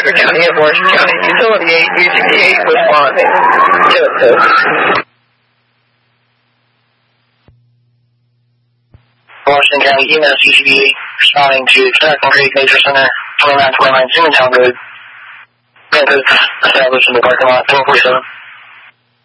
Packer County and Washington County Utility 8 responding to this. Washington County EMS UCB responding to Tobacco Creek Major Center, 2929 Simontown Road. Established in the parking lot, 447.